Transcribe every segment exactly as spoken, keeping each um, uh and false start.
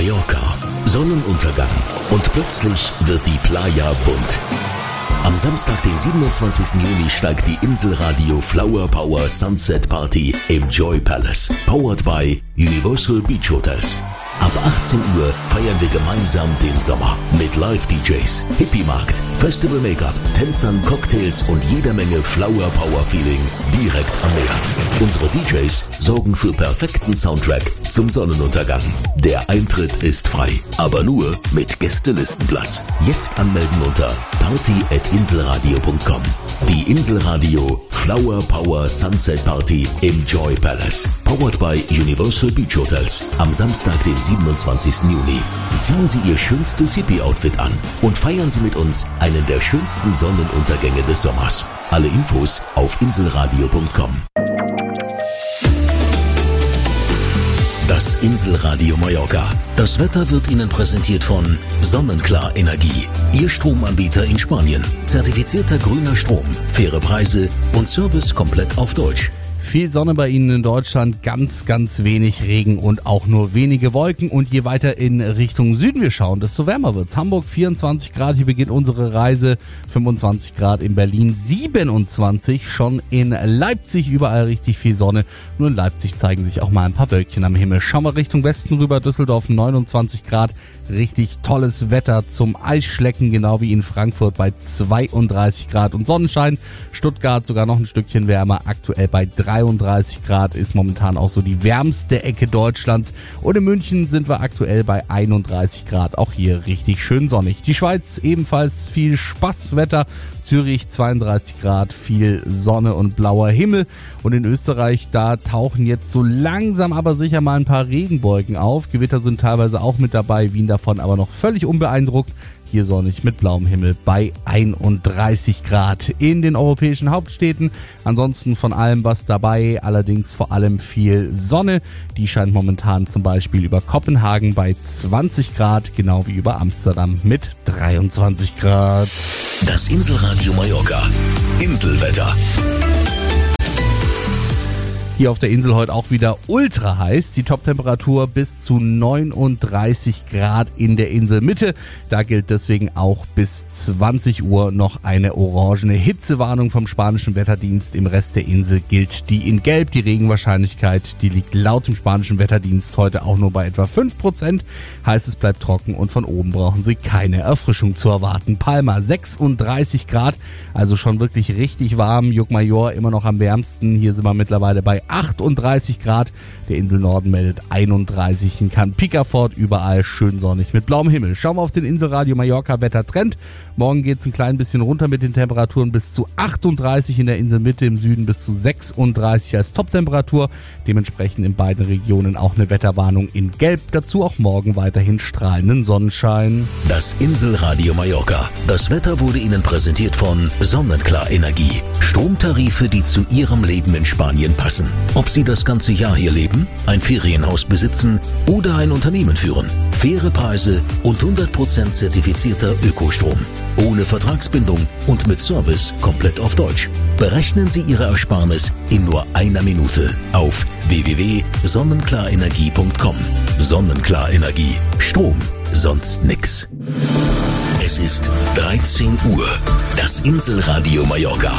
Mallorca. Sonnenuntergang. Und plötzlich wird die Playa bunt. Am Samstag, den siebenundzwanzigsten Juni, steigt die Inselradio Flower Power Sunset Party im Joy Palace. Powered by Universal Beach Hotels. Ab achtzehn Uhr feiern wir gemeinsam den Sommer mit Live-D Js, Hippie-Markt, Festival-Make-up, Tänzern, Cocktails und jeder Menge Flower-Power-Feeling direkt am Meer. Unsere D Js sorgen für perfekten Soundtrack zum Sonnenuntergang. Der Eintritt ist frei, aber nur mit Gästelistenplatz. Jetzt anmelden unter party at inselradio punkt com. Die Inselradio Flower Power Sunset Party im Joy Palace. Powered by Universal Beach Hotels. Am Samstag, den siebenundzwanzigsten Juni. Ziehen Sie Ihr schönstes Hippie-Outfit an und feiern Sie mit uns einen der schönsten Sonnenuntergänge des Sommers. Alle Infos auf inselradio punkt com. Das Inselradio Mallorca. Das Wetter wird Ihnen präsentiert von Sonnenklar Energie. Ihr Stromanbieter in Spanien. Zertifizierter grüner Strom, faire Preise und Service komplett auf Deutsch. Viel Sonne bei Ihnen in Deutschland, ganz, ganz wenig Regen und auch nur wenige Wolken. Und je weiter in Richtung Süden wir schauen, desto wärmer wird's. Hamburg vierundzwanzig Grad, hier beginnt unsere Reise. fünfundzwanzig Grad in Berlin, siebenundzwanzig. Schon in Leipzig überall richtig viel Sonne. Nur in Leipzig zeigen sich auch mal ein paar Wölkchen am Himmel. Schauen wir Richtung Westen rüber, Düsseldorf neunundzwanzig Grad. Richtig tolles Wetter zum Eisschlecken, genau wie in Frankfurt bei zweiunddreißig Grad und Sonnenschein. Stuttgart sogar noch ein Stückchen wärmer, aktuell bei dreiunddreißig Grad, ist momentan auch so die wärmste Ecke Deutschlands. Und in München sind wir aktuell bei einunddreißig Grad, auch hier richtig schön sonnig. Die Schweiz ebenfalls viel Spaßwetter, Zürich zweiunddreißig Grad, viel Sonne und blauer Himmel. Und in Österreich, da tauchen jetzt so langsam aber sicher mal ein paar Regenwolken auf. Gewitter sind teilweise auch mit dabei, Wien davon aber noch völlig unbeeindruckt. Hier sonnig mit blauem Himmel bei einunddreißig Grad in den europäischen Hauptstädten. Ansonsten von allem was dabei, allerdings vor allem viel Sonne. Die scheint momentan zum Beispiel über Kopenhagen bei zwanzig Grad, genau wie über Amsterdam mit dreiundzwanzig Grad. Das Inselradio Mallorca. Inselwetter. Hier auf der Insel heute auch wieder ultra heiß. Die Toptemperatur bis zu neununddreißig Grad in der Inselmitte. Da gilt deswegen auch bis zwanzig Uhr noch eine orangene Hitzewarnung vom spanischen Wetterdienst. Im Rest der Insel gilt die in Gelb. Die Regenwahrscheinlichkeit, die liegt laut dem spanischen Wetterdienst heute auch nur bei etwa fünf Prozent. Heißt, es bleibt trocken und von oben brauchen Sie keine Erfrischung zu erwarten. Palma sechsunddreißig Grad, also schon wirklich richtig warm. Juckmajor immer noch am wärmsten. Hier sind wir mittlerweile bei achtunddreißig Grad. Der Inselnorden meldet einunddreißig. In Can Picafort überall schön sonnig mit blauem Himmel. Schauen wir auf den Inselradio Mallorca Wettertrend. Morgen geht es ein klein bisschen runter mit den Temperaturen bis zu achtunddreißig in der Inselmitte, im Süden bis zu sechsunddreißig als Toptemperatur. Dementsprechend in beiden Regionen auch eine Wetterwarnung in Gelb. Dazu auch morgen weiterhin strahlenden Sonnenschein. Das Inselradio Mallorca. Das Wetter wurde Ihnen präsentiert von Sonnenklar Energie. Stromtarife, die zu Ihrem Leben in Spanien passen. Ob Sie das ganze Jahr hier leben, ein Ferienhaus besitzen oder ein Unternehmen führen. Faire Preise und hundert Prozent zertifizierter Ökostrom. Ohne Vertragsbindung und mit Service komplett auf Deutsch. Berechnen Sie Ihre Ersparnis in nur einer Minute auf w w w punkt sonnenklarenergie punkt com. Sonnenklar Energie. Strom, sonst nix. Es ist dreizehn Uhr. Das Inselradio Mallorca.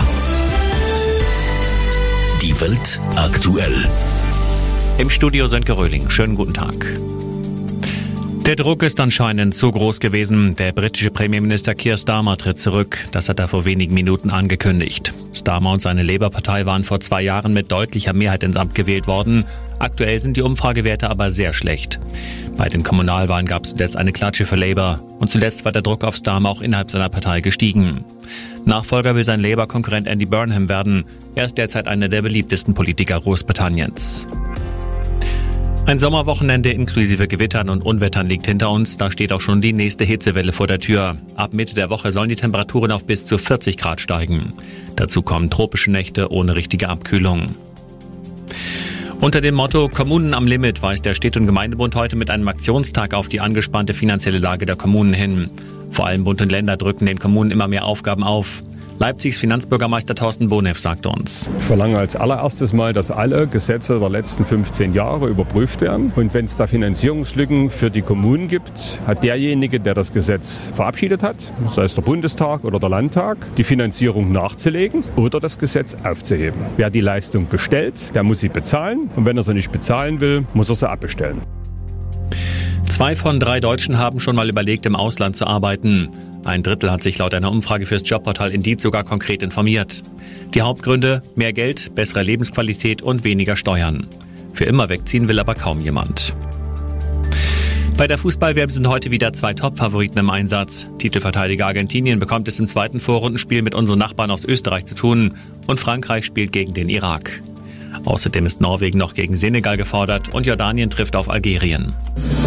Die Welt aktuell. Im Studio Sönke Röhling. Schönen guten Tag. Der Druck ist anscheinend zu groß gewesen. Der britische Premierminister Keir Starmer tritt zurück. Das hat er vor wenigen Minuten angekündigt. Starmer und seine Labour-Partei waren vor zwei Jahren mit deutlicher Mehrheit ins Amt gewählt worden. Aktuell sind die Umfragewerte aber sehr schlecht. Bei den Kommunalwahlen gab es zuletzt eine Klatsche für Labour. Und zuletzt war der Druck auf Starmer auch innerhalb seiner Partei gestiegen. Nachfolger will sein Labour-Konkurrent Andy Burnham werden. Er ist derzeit einer der beliebtesten Politiker Großbritanniens. Ein Sommerwochenende inklusive Gewittern und Unwettern liegt hinter uns. Da steht auch schon die nächste Hitzewelle vor der Tür. Ab Mitte der Woche sollen die Temperaturen auf bis zu vierzig Grad steigen. Dazu kommen tropische Nächte ohne richtige Abkühlung. Unter dem Motto Kommunen am Limit weist der Städte- und Gemeindebund heute mit einem Aktionstag auf die angespannte finanzielle Lage der Kommunen hin. Vor allem Bund und Länder drücken den Kommunen immer mehr Aufgaben auf. Leipzigs Finanzbürgermeister Thorsten Bonev sagte uns: Ich verlange als allererstes mal, dass alle Gesetze der letzten fünfzehn Jahre überprüft werden. Und wenn es da Finanzierungslücken für die Kommunen gibt, hat derjenige, der das Gesetz verabschiedet hat, sei es der Bundestag oder der Landtag, die Finanzierung nachzulegen oder das Gesetz aufzuheben. Wer die Leistung bestellt, der muss sie bezahlen. Und wenn er sie nicht bezahlen will, muss er sie abbestellen. Zwei von drei Deutschen haben schon mal überlegt, im Ausland zu arbeiten. Ein Drittel hat sich laut einer Umfrage fürs Jobportal Indeed sogar konkret informiert. Die Hauptgründe: mehr Geld, bessere Lebensqualität und weniger Steuern. Für immer wegziehen will aber kaum jemand. Bei der Fußball-W M sind heute wieder zwei Top-Favoriten im Einsatz. Titelverteidiger Argentinien bekommt es im zweiten Vorrundenspiel mit unseren Nachbarn aus Österreich zu tun und Frankreich spielt gegen den Irak. Außerdem ist Norwegen noch gegen Senegal gefordert und Jordanien trifft auf Algerien.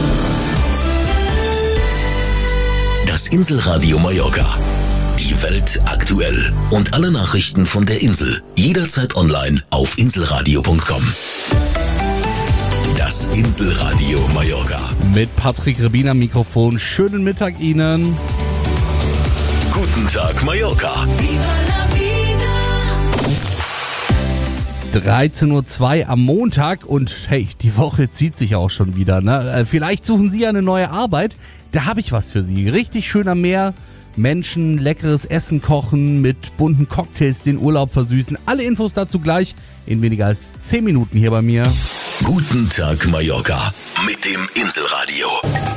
Das Inselradio Mallorca. Die Welt aktuell. Und alle Nachrichten von der Insel. Jederzeit online auf inselradio punkt com. Das Inselradio Mallorca. Mit Patrick Rebin am Mikrofon. Schönen Mittag Ihnen. Guten Tag Mallorca. dreizehn Uhr zwei am Montag und hey, die Woche zieht sich auch schon wieder. Ne? Vielleicht suchen Sie eine neue Arbeit. Da habe ich was für Sie. Richtig schön am Meer. Menschen, leckeres Essen kochen, mit bunten Cocktails den Urlaub versüßen. Alle Infos dazu gleich in weniger als zehn Minuten hier bei mir. Guten Tag Mallorca mit dem Inselradio.